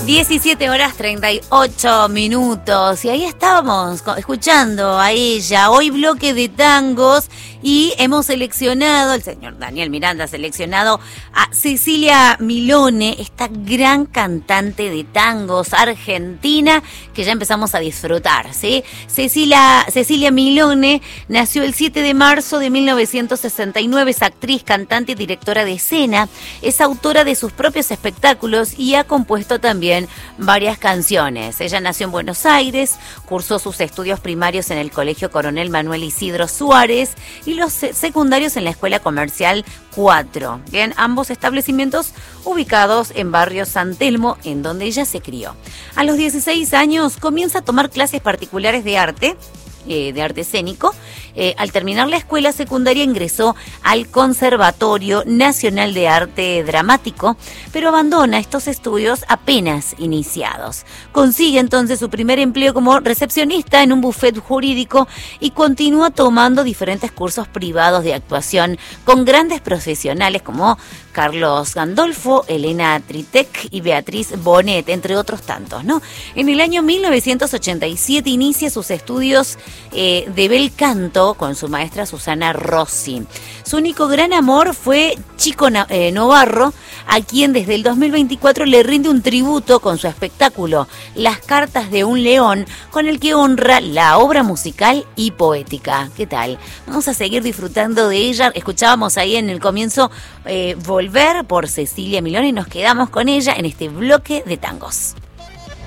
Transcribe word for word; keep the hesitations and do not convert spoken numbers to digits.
diecisiete horas treinta y ocho minutos y ahí estábamos escuchando a ella, hoy bloque de tangos, y hemos seleccionado, el señor Daniel Miranda ha seleccionado a Cecilia Milone, esta gran cantante de tangos argentina que ya empezamos a disfrutar, ¿sí? Cecilia, Cecilia Milone nació el siete de marzo de mil novecientos sesenta y nueve, es actriz, cantante y directora de escena, es autora de sus propios espectáculos y ha compuesto también varias canciones. Ella nació en Buenos Aires, cursó sus estudios primarios en el Colegio Coronel Manuel Isidro Suárez y los secundarios en la Escuela Comercial cuatro. Bien, ambos establecimientos ubicados en barrio San Telmo, en donde ella se crió. A los dieciséis años comienza a tomar clases particulares de arte, Eh, de arte escénico. Eh, al terminar la escuela secundaria ingresó al Conservatorio Nacional de Arte Dramático, pero abandona estos estudios apenas iniciados. Consigue entonces su primer empleo como recepcionista en un bufet jurídico y continúa tomando diferentes cursos privados de actuación con grandes profesionales como Carlos Gandolfo, Elena Tritec y Beatriz Bonet, entre otros tantos, ¿no? En el año mil novecientos ochenta y siete inicia sus estudios eh, de bel canto con su maestra Susana Rossi. Su único gran amor fue Chico eh, Novarro, a quien desde el dos mil veinticuatro le rinde un tributo con su espectáculo Las Cartas de un León, con el que honra la obra musical y poética. ¿Qué tal? Vamos a seguir disfrutando de ella. Escuchábamos ahí en el comienzo eh, Volver por Cecilia Milone y nos quedamos con ella en este bloque de tangos.